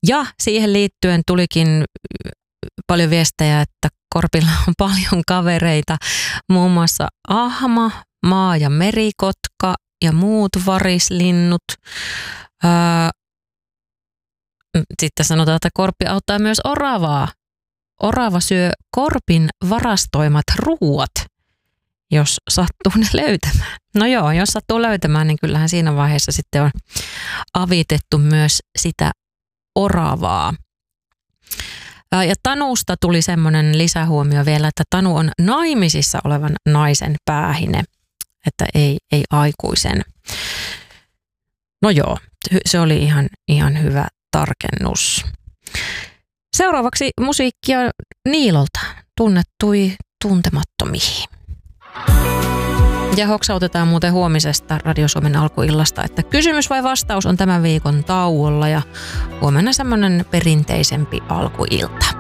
Ja siihen liittyen tulikin paljon viestejä, että Korpilla on paljon kavereita, muun muassa ahma, maa- ja merikotka ja muut varislinnut. Sitten sanotaan, että Korppi auttaa myös oravaa. Orava syö Korpin varastoimat ruuat, jos sattuu ne löytämään. No joo, jos sattuu löytämään, niin kyllähän siinä vaiheessa sitten on avitettu myös sitä oravaa. Ja Tanusta tuli semmoinen lisähuomio vielä, että Tanu on naimisissa olevan naisen päähine, että ei aikuisen. No joo, se oli ihan hyvä tarkennus. Seuraavaksi musiikkia Niilolta, tunnettui tuntemattomiin. Ja hoksautetaan muuten huomisesta Radio Suomen alkuillasta, että kysymys vai vastaus on tämän viikon tauolla ja huomenna semmoinen perinteisempi alkuilta.